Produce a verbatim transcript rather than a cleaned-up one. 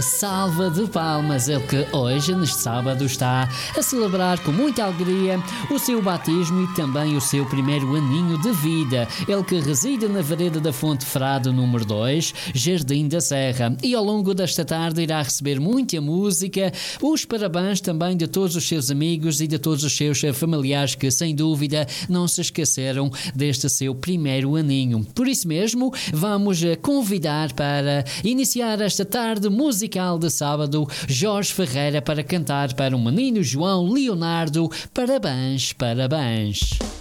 Salva de palmas, ele que hoje, neste sábado, está a celebrar com muita alegria o seu batismo e também o seu primeiro aninho de vida. Ele que reside na vereda da Fonte Frado, número dois, Jardim da Serra. E ao longo desta tarde irá receber muita música, os parabéns também de todos os seus amigos e de todos os seus familiares que, sem dúvida, não se esqueceram deste seu primeiro aninho. Por isso mesmo, vamos convidar para iniciar esta tarde musical de sábado Jorge Ferreira para cantar para o menino João Leonardo. Parabéns, parabéns.